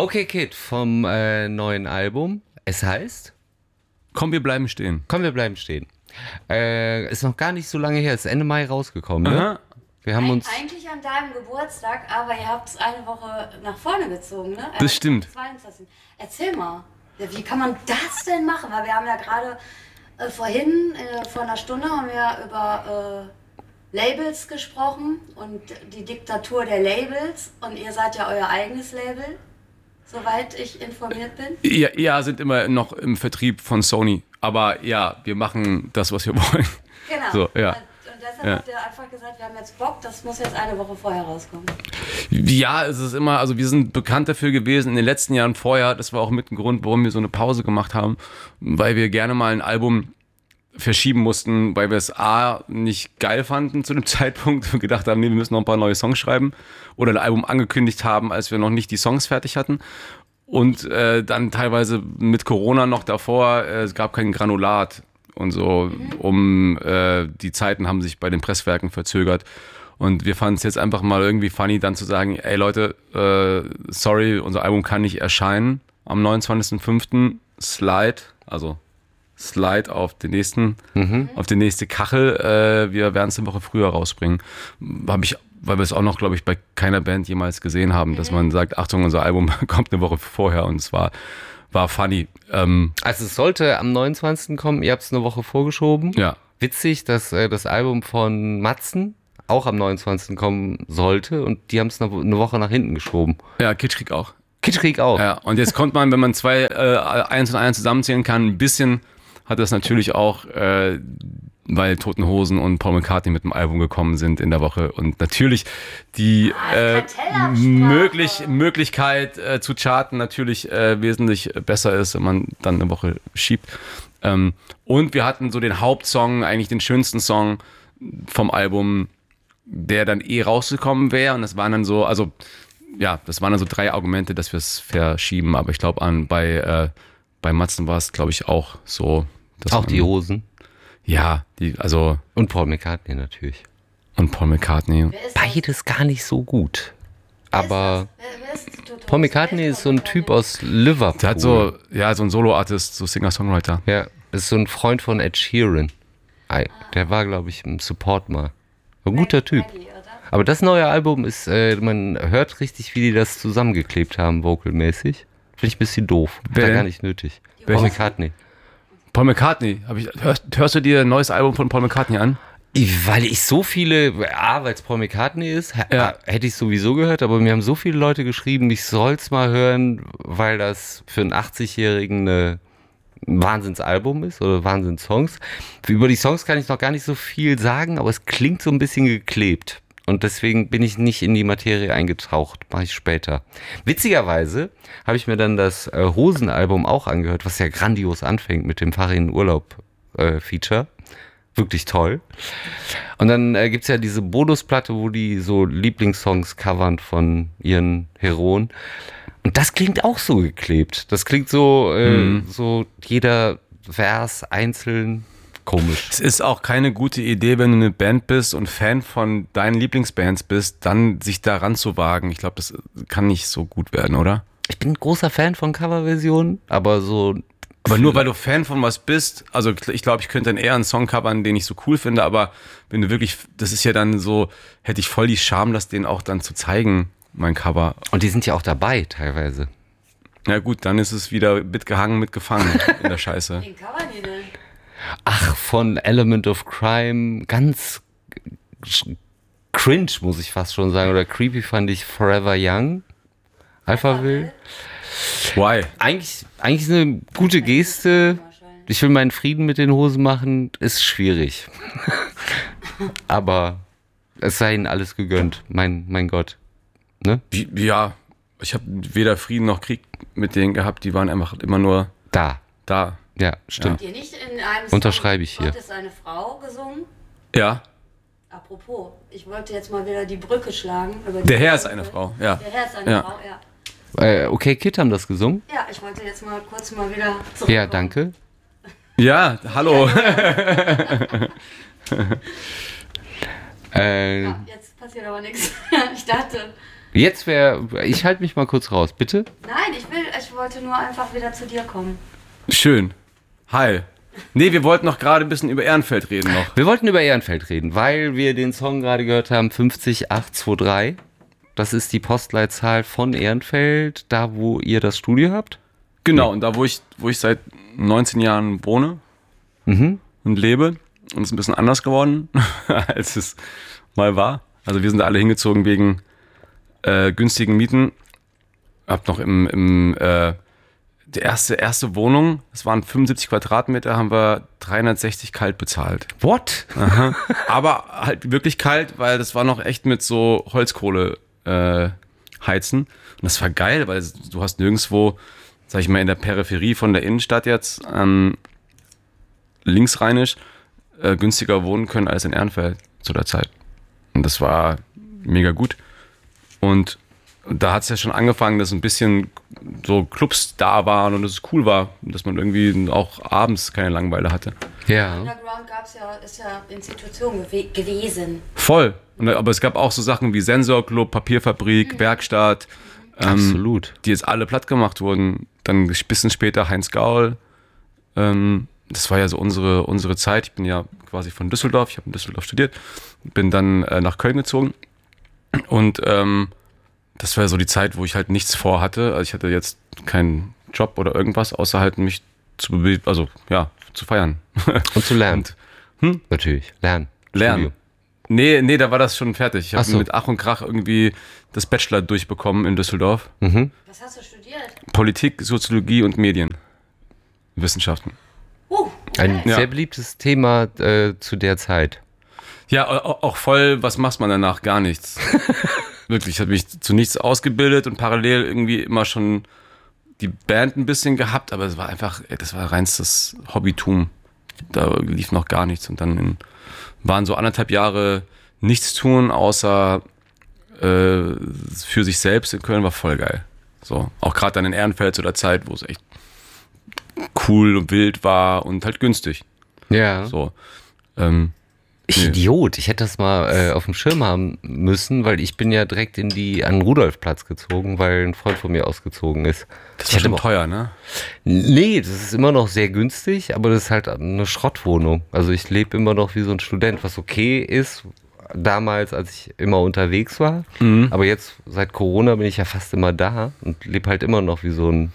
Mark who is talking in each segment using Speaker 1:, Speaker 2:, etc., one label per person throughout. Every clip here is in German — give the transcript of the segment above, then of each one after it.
Speaker 1: Okay Kid vom neuen Album. Es heißt?
Speaker 2: Komm, wir bleiben stehen.
Speaker 1: Komm, wir bleiben stehen. Ist noch gar nicht so lange her, ist Ende Mai rausgekommen, ne?
Speaker 2: Aha.
Speaker 1: Wir haben uns...
Speaker 3: Eigentlich an deinem Geburtstag, aber ihr habt es eine Woche nach vorne gezogen, ne?
Speaker 2: Das stimmt.
Speaker 3: 22. Erzähl mal, wie kann man das denn machen? Weil wir haben ja gerade vorhin, vor einer Stunde, haben wir über Labels gesprochen und die Diktatur der Labels. Und ihr seid ja euer eigenes Label, soweit ich informiert bin.
Speaker 2: Ja, sind immer noch im Vertrieb von Sony. Aber ja, wir machen das, was wir wollen.
Speaker 3: Genau.
Speaker 2: So, ja.
Speaker 3: Und deshalb habt ihr einfach gesagt, wir haben jetzt Bock, das muss jetzt eine Woche vorher rauskommen.
Speaker 2: Ja, es ist immer, also wir sind bekannt dafür gewesen in den letzten Jahren vorher, das war auch mit ein Grund, warum wir so eine Pause gemacht haben, weil wir gerne mal ein Album verschieben mussten, weil wir es A, nicht geil fanden zu dem Zeitpunkt und gedacht haben, nee, wir müssen noch ein paar neue Songs schreiben oder ein Album angekündigt haben, als wir noch nicht die Songs fertig hatten. Und dann teilweise mit Corona noch davor, es gab kein Granulat und so, die Zeiten haben sich bei den Presswerken verzögert. Und wir fanden es jetzt einfach mal irgendwie funny, dann zu sagen, ey Leute, sorry, unser Album kann nicht erscheinen am 29.05. Slide auf den nächsten, auf die nächste Kachel. Wir werden es eine Woche früher rausbringen. Weil wir es auch noch, glaube ich, bei keiner Band jemals gesehen haben, dass man sagt, Achtung, unser Album kommt eine Woche vorher und es war funny.
Speaker 1: Also es sollte am 29. kommen, ihr habt es eine Woche vorgeschoben.
Speaker 2: Ja.
Speaker 1: Witzig, dass das Album von Matzen auch am 29. kommen sollte und die haben es eine Woche nach hinten geschoben.
Speaker 2: Ja, Kitschkrieg auch.
Speaker 1: Kitschkrieg auch.
Speaker 2: Ja, und jetzt kommt man, wenn man zwei eins und eins zusammenzählen kann, ein bisschen hat das natürlich auch, weil Toten Hosen und Paul McCartney mit dem Album gekommen sind in der Woche und natürlich die Möglichkeit zu charten natürlich wesentlich besser ist, wenn man dann eine Woche schiebt. Und wir hatten so den Hauptsong, eigentlich den schönsten Song vom Album, der dann rausgekommen wäre und das waren dann so, also ja, das waren dann so 3 Argumente, dass wir es verschieben, aber ich glaube bei Matzen war es, glaube ich, auch so. Dass
Speaker 1: auch die Hosen.
Speaker 2: Ja, also.
Speaker 1: Und Paul McCartney natürlich.
Speaker 2: Und Paul McCartney.
Speaker 1: Beides gar nicht so gut. Aber Paul McCartney ist so ein Typ aus Liverpool.
Speaker 2: Der hat so ein Solo-Artist, so Singer-Songwriter.
Speaker 1: Ja, ist so ein Freund von Ed Sheeran. Der war, glaube ich, im Support mal. Ein guter Typ. Aber das neue Album ist, man hört richtig, wie die das zusammengeklebt haben, vocalmäßig. Finde ich ein bisschen doof. Hat er gar nicht nötig. Paul McCartney.
Speaker 2: Paul McCartney. Hörst du dir ein neues Album von Paul McCartney an?
Speaker 1: Weil ich so viele, weil es Paul McCartney ist, hätte ich sowieso gehört, aber mir haben so viele Leute geschrieben, ich soll es mal hören, weil das für einen 80-Jährigen ein Wahnsinnsalbum ist oder Wahnsinnssongs. Über die Songs kann ich noch gar nicht so viel sagen, aber es klingt so ein bisschen geklebt. Und deswegen bin ich nicht in die Materie eingetaucht. Mache ich später. Witzigerweise habe ich mir dann das Hosen-Album auch angehört, was ja grandios anfängt mit dem Fahr in Urlaub Feature. Wirklich toll. Und dann gibt es ja diese Bonusplatte, wo die so Lieblingssongs covern von ihren Heroen. Und das klingt auch so geklebt. Das klingt so, so jeder Vers einzeln. Komisch.
Speaker 2: Es ist auch keine gute Idee, wenn du eine Band bist und Fan von deinen Lieblingsbands bist, dann sich daran zu wagen. Ich glaube, das kann nicht so gut werden, oder?
Speaker 1: Ich bin ein großer Fan von Coverversionen, aber so...
Speaker 2: Aber nur weil du Fan von was bist, also ich glaube, ich könnte dann eher einen Song covern, den ich so cool finde, aber wenn du wirklich, das ist ja dann so, hätte ich voll die Scham, das denen auch dann zu zeigen, mein Cover.
Speaker 1: Und die sind ja auch dabei teilweise.
Speaker 2: Na gut, dann ist es wieder mitgehangen, mitgefangen in der Scheiße.
Speaker 3: Wen covern die denn?
Speaker 1: Ach, von Element of Crime, ganz cringe, muss ich fast schon sagen. Oder creepy fand ich Forever Young. Alphaville.
Speaker 2: Why?
Speaker 1: Eigentlich ist eine gute Geste. Ich will meinen Frieden mit den Hosen machen, ist schwierig. Aber es sei ihnen alles gegönnt, mein Gott. Ne?
Speaker 2: Ja, ich habe weder Frieden noch Krieg mit denen gehabt, die waren einfach immer nur
Speaker 1: da. Ja, stimmt.
Speaker 3: Habt ihr nicht in einem
Speaker 1: Unterschreibe ich hier.
Speaker 3: Gott ist eine Frau gesungen?
Speaker 2: Ja.
Speaker 3: Apropos, ich wollte jetzt mal wieder die Brücke schlagen.
Speaker 2: Der Herr ist eine Frau, ja.
Speaker 3: Der Herr ist eine Frau, ja.
Speaker 1: Okay, Kid haben das gesungen.
Speaker 3: Ja, ich wollte jetzt mal kurz wieder zurückkommen.
Speaker 1: Ja, danke.
Speaker 2: Ja, hallo.
Speaker 3: Jetzt passiert aber nichts. Ich dachte,
Speaker 1: Ich halte mich mal kurz raus, bitte?
Speaker 3: Nein, ich wollte nur einfach wieder zu dir kommen.
Speaker 2: Schön. Hi. Nee, wir wollten noch gerade ein bisschen über Ehrenfeld reden noch.
Speaker 1: Wir wollten über Ehrenfeld reden, weil wir den Song gerade gehört haben, 50823. Das ist die Postleitzahl von Ehrenfeld, da wo ihr das Studio habt.
Speaker 2: Genau, und da wo ich seit 19 Jahren wohne und lebe. Und es ist ein bisschen anders geworden, als es mal war. Also wir sind da alle hingezogen wegen günstigen Mieten. Hab noch die erste Wohnung, das waren 75 Quadratmeter, haben wir 360 kalt bezahlt.
Speaker 1: What?
Speaker 2: Aha. Aber halt wirklich kalt, weil das war noch echt mit so Holzkohle heizen. Und das war geil, weil du hast nirgendwo, sag ich mal, in der Peripherie von der Innenstadt jetzt linksrheinisch günstiger wohnen können als in Ehrenfeld zu der Zeit. Und das war mega gut. Und da hat es ja schon angefangen, dass ein bisschen so Clubs da waren und es cool war, dass man irgendwie auch abends keine Langeweile hatte.
Speaker 1: Ja.
Speaker 3: Underground ist ja Institution gewesen.
Speaker 2: Voll. Aber es gab auch so Sachen wie Sensorclub, Papierfabrik, Werkstatt.
Speaker 1: Absolut.
Speaker 2: Die jetzt alle platt gemacht wurden. Dann ein bisschen später Heinz Gaul. Das war ja so unsere Zeit. Ich bin ja quasi von Düsseldorf. Ich habe in Düsseldorf studiert. Bin dann nach Köln gezogen. Und das war so die Zeit, wo ich halt nichts vorhatte. Also ich hatte jetzt keinen Job oder irgendwas, außer halt mich zu feiern.
Speaker 1: Und zu lernen. Natürlich, lernen.
Speaker 2: Lernen. Nee, da war das schon fertig. Ich habe mit Ach und Krach irgendwie das Bachelor durchbekommen in Düsseldorf.
Speaker 3: Was hast du studiert?
Speaker 2: Politik, Soziologie und Medienwissenschaften.
Speaker 1: Ein sehr beliebtes Thema zu der Zeit.
Speaker 2: Ja, auch voll, was macht man danach? Gar nichts. Wirklich, ich habe mich zu nichts ausgebildet und parallel irgendwie immer schon die Band ein bisschen gehabt, aber es war einfach, das war reinstes Hobbytum. Da lief noch gar nichts und dann waren so 1,5 Jahre nichts tun, außer für sich selbst in Köln, war voll geil. So, auch gerade dann in Ehrenfeld zu der Zeit, wo es echt cool und wild war und halt günstig.
Speaker 1: Ja.
Speaker 2: So.
Speaker 1: Idiot, ich hätte das mal auf dem Schirm haben müssen, weil ich bin ja direkt an den Rudolfplatz gezogen, weil ein Freund von mir ausgezogen ist.
Speaker 2: Das ist schon teuer, ne?
Speaker 1: Nee, das ist immer noch sehr günstig, aber das ist halt eine Schrottwohnung. Also ich lebe immer noch wie so ein Student, was okay ist, damals, als ich immer unterwegs war. Aber jetzt, seit Corona, bin ich ja fast immer da und lebe halt immer noch wie so ein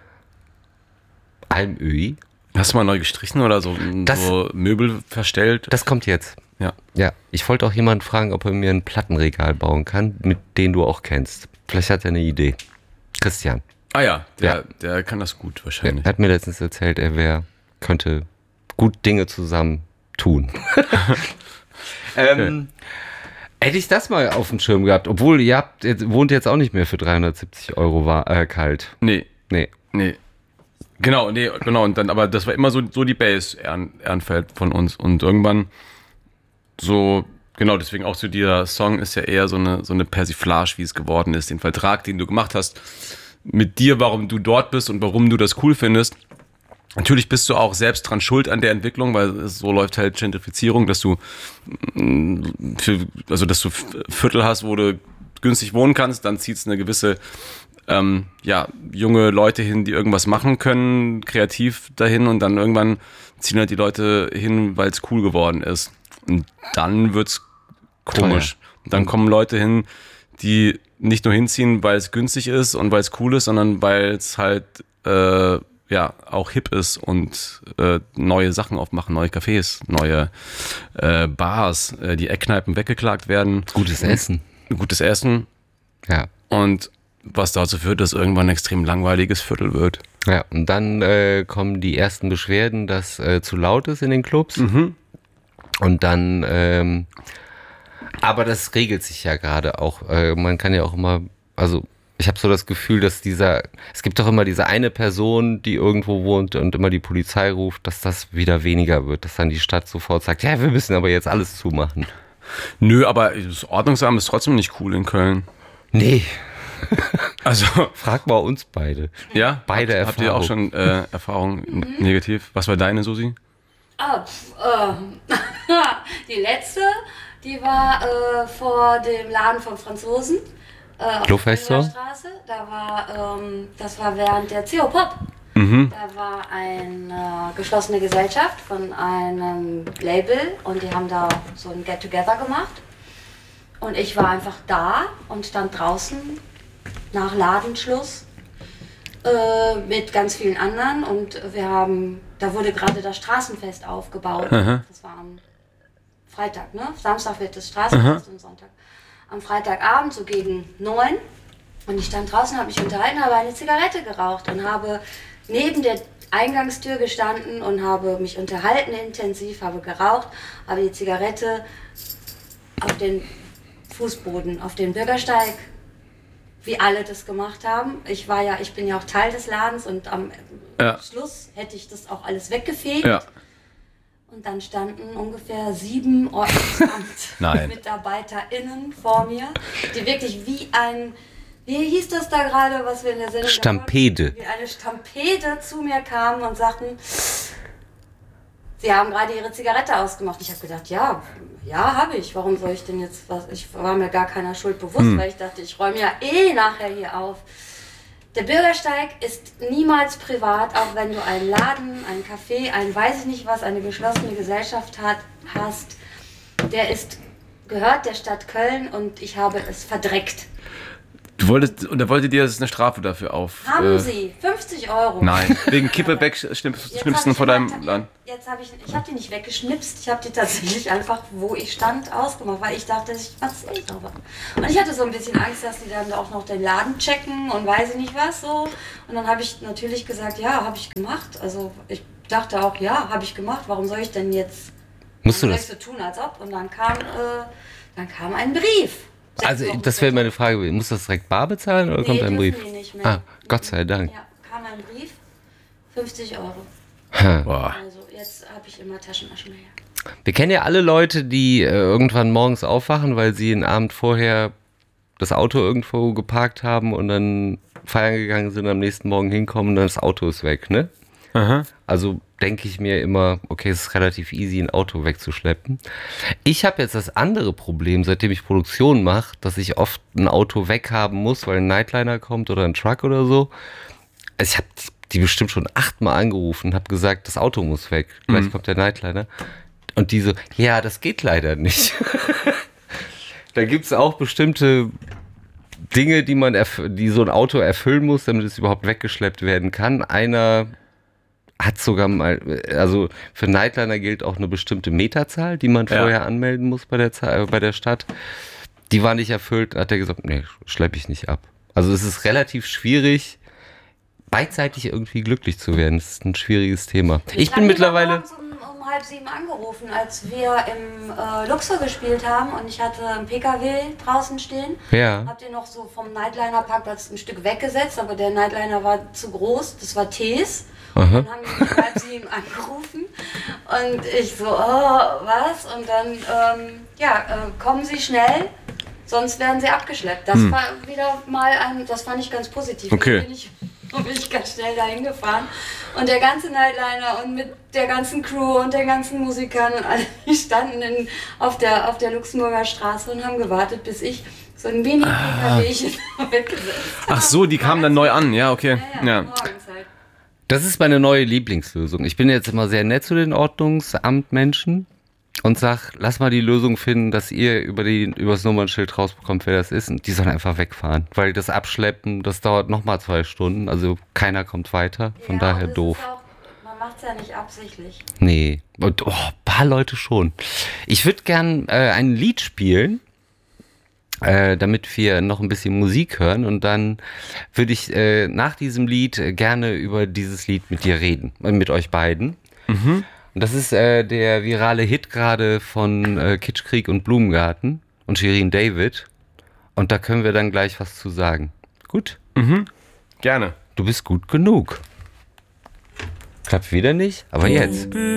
Speaker 1: Almöhi.
Speaker 2: Hast du mal neu gestrichen oder so Möbel verstellt?
Speaker 1: Das kommt jetzt.
Speaker 2: Ja.
Speaker 1: Ja, ich wollte auch jemanden fragen, ob er mir ein Plattenregal bauen kann, mit dem du auch kennst. Vielleicht hat er eine Idee. Christian.
Speaker 2: Ah ja, der kann das gut wahrscheinlich.
Speaker 1: Er hat mir letztens erzählt, könnte gut Dinge zusammen tun. Hätte ich das mal auf dem Schirm gehabt, obwohl wohnt jetzt auch nicht mehr für 370 Euro kalt.
Speaker 2: Nee. Genau. Und dann, aber das war immer so die Base, Ehrenfeld von uns. Und irgendwann so, genau, deswegen auch so dieser Song ist ja eher so eine Persiflage, wie es geworden ist. Den Vertrag, den du gemacht hast mit dir, warum du dort bist und warum du das cool findest. Natürlich bist du auch selbst dran schuld an der Entwicklung, weil so läuft halt Gentrifizierung, dass du Viertel hast, wo du günstig wohnen kannst, dann zieht es eine gewisse junge Leute hin, die irgendwas machen können, kreativ dahin und dann irgendwann ziehen halt die Leute hin, weil es cool geworden ist. Und dann wird's komisch. Und dann kommen Leute hin, die nicht nur hinziehen, weil es günstig ist und weil es cool ist, sondern weil es halt auch hip ist und neue Sachen aufmachen, neue Cafés, neue Bars, die Eckkneipen weggeklagt werden.
Speaker 1: Gutes Essen. Ja.
Speaker 2: Und was dazu führt, dass irgendwann ein extrem langweiliges Viertel wird.
Speaker 1: Ja, und dann kommen die ersten Beschwerden, dass zu laut ist in den Clubs. Und dann, aber das regelt sich ja gerade auch. Man kann ja auch immer, also ich habe so das Gefühl, dass es gibt doch immer diese eine Person, die irgendwo wohnt und immer die Polizei ruft, dass das wieder weniger wird, dass dann die Stadt sofort sagt, ja, wir müssen aber jetzt alles zumachen.
Speaker 2: Nö, aber das Ordnungsamt ist trotzdem nicht cool in Köln.
Speaker 1: Nee.
Speaker 2: Also
Speaker 1: frag mal uns beide.
Speaker 2: Ja?
Speaker 1: Beide Erfahrungen.
Speaker 2: Habt ihr auch schon Erfahrungen negativ? Was war deine, Susi?
Speaker 3: Die letzte, die war vor dem Laden vom Franzosen. auf der
Speaker 1: Klofester?
Speaker 3: Straße. Das war während der CO Pop. Da war eine geschlossene Gesellschaft von einem Label und die haben da so ein Get-Together gemacht. Und ich war einfach da und stand draußen nach Ladenschluss mit ganz vielen anderen und da wurde gerade das Straßenfest aufgebaut. Das war am Freitag, ne? Samstag wird das Straßenfest und Sonntag. Am Freitagabend so gegen 9 und ich stand draußen, habe mich unterhalten, habe eine Zigarette geraucht und habe neben der Eingangstür gestanden und habe mich unterhalten intensiv, habe geraucht, habe die Zigarette auf den Fußboden, auf den Bürgersteig, wie alle das gemacht haben. Ich bin ja auch Teil des Ladens und am Schluss hätte ich das auch alles weggefegt. Ja. Und dann standen ungefähr 7 MitarbeiterInnen vor mir, die wirklich wie hieß das da gerade, was wir in der Sendung
Speaker 1: Stampede.
Speaker 3: Wie eine Stampede zu mir kamen und sagten, sie haben gerade ihre Zigarette ausgemacht. Ich habe gedacht, ja, habe ich. Warum soll ich denn jetzt was? Ich war mir gar keiner Schuld bewusst, weil ich dachte, ich räume ja nachher hier auf. Der Bürgersteig ist niemals privat, auch wenn du einen Laden, einen Café, weiß ich nicht was, eine geschlossene Gesellschaft hast. Der gehört der Stadt Köln und ich habe es verdreckt.
Speaker 2: Und er wollte dir eine Strafe dafür
Speaker 3: Haben Sie 50 €?
Speaker 2: Nein, wegen Kippe wegschnipsen vor deinem Land.
Speaker 3: Ich habe die nicht weggeschnipst, ich habe die tatsächlich einfach, wo ich stand, ausgemacht, weil ich dachte, ich erzähle aber. Und ich hatte so ein bisschen Angst, dass die dann auch noch den Laden checken und weiß ich nicht was so. Und dann habe ich natürlich gesagt, ja, habe ich gemacht. Also ich dachte auch, ja, habe ich gemacht. Warum soll ich denn jetzt
Speaker 1: so
Speaker 3: tun, als ob? Und dann kam ein Brief.
Speaker 1: Also das wäre meine Frage, muss das direkt bar bezahlen oder kommt ein Brief?
Speaker 3: Nee, nicht mehr.
Speaker 1: Gott sei Dank.
Speaker 3: Ja, kam ein Brief, 50 €.
Speaker 1: Boah.
Speaker 3: Also jetzt habe ich immer Taschenmesser mehr.
Speaker 1: Wir kennen ja alle Leute, die irgendwann morgens aufwachen, weil sie den Abend vorher das Auto irgendwo geparkt haben und dann feiern gegangen sind, am nächsten Morgen hinkommen und dann das Auto ist weg, ne?
Speaker 2: Aha.
Speaker 1: Also denke ich mir immer, okay, es ist relativ easy, ein Auto wegzuschleppen. Ich habe jetzt das andere Problem, seitdem ich Produktion mache, dass ich oft ein Auto weghaben muss, weil ein Nightliner kommt oder ein Truck oder so. Also ich habe die bestimmt schon 8-mal angerufen und habe gesagt, das Auto muss weg. Gleich kommt der Nightliner. Und die so, ja, das geht leider nicht. Da gibt es auch bestimmte Dinge, die so ein Auto erfüllen muss, damit es überhaupt weggeschleppt werden kann. Einer hat sogar mal, also für Nightliner gilt auch eine bestimmte Meterzahl, die man vorher anmelden muss bei der Stadt. Die war nicht erfüllt, hat er gesagt, nee, schleppe ich nicht ab. Also es ist relativ schwierig, beidseitig irgendwie glücklich zu werden. Das ist ein schwieriges Thema. Ich bin mittlerweile
Speaker 3: um 6:30 angerufen, als wir im Luxor gespielt haben und ich hatte einen PKW draußen stehen.
Speaker 1: Ja.
Speaker 3: Hab den noch so vom Nightliner-Parkplatz ein Stück weggesetzt, aber der Nightliner war zu groß, das war Tees. Und dann haben die um 6:30 angerufen und ich so, was? Und dann, kommen Sie schnell, sonst werden Sie abgeschleppt. Das war wieder mal das fand ich ganz positiv.
Speaker 2: Okay.
Speaker 3: Dann bin ich ganz schnell dahin gefahren und der ganze Nightliner und mit der ganzen Crew und den ganzen Musikern und alle, die standen auf der Luxemburger Straße und haben gewartet, bis ich so ein Mini-PKWchen mitgesetzt habe.
Speaker 2: Ach so, die kamen dann neu an, ja, okay. Ja.
Speaker 3: Morgens halt.
Speaker 1: Das ist meine neue Lieblingslösung. Ich bin jetzt immer sehr nett zu den Ordnungsamtmenschen und sag, lass mal die Lösung finden, dass ihr übers Nummernschild rausbekommt, wer das ist. Und die sollen einfach wegfahren. Weil das Abschleppen, das dauert nochmal 2 Stunden. Also keiner kommt weiter. Von daher doof.
Speaker 3: Man macht es ja nicht absichtlich.
Speaker 1: Nee. Und ein paar Leute schon. Ich würde gern ein Lied spielen, damit wir noch ein bisschen Musik hören. Und dann würde ich nach diesem Lied gerne über dieses Lied mit dir reden. Mit euch beiden. Mhm. Und das ist der virale Hit gerade von Kitschkrieg und Blumengarten und Shirin David. Und da können wir dann gleich was zu sagen. Gut?
Speaker 2: Mhm. Gerne.
Speaker 1: Du bist gut genug. Klappt wieder nicht, aber jetzt.